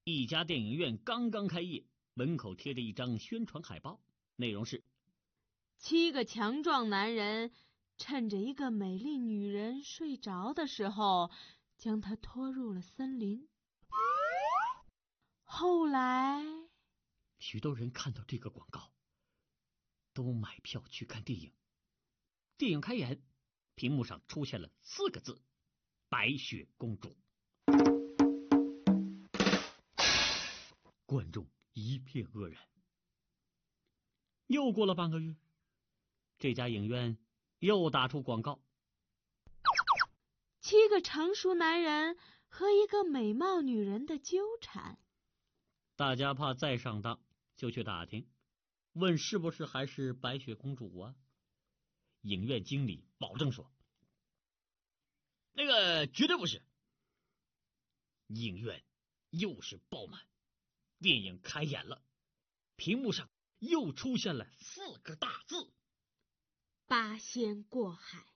一家电影院刚刚开业，门口贴着一张宣传海报，内容是 7个强壮男人趁着一个美丽女人睡着的时候，将她拖入了森林。后来， 许多人看到这个广告，都买票去看电影。电影开演，屏幕上出现了4个字：白雪公主。观众一片愕然。又过了半个月，这家影院又打出广告 ：7个成熟男人和一个美貌女人的纠缠。 大家怕再上当，就去打听，问是不是还是白雪公主啊？影院经理保证说，那个绝对不是。影院又是爆满，电影开演了，屏幕上又出现了4个大字： 八仙过海。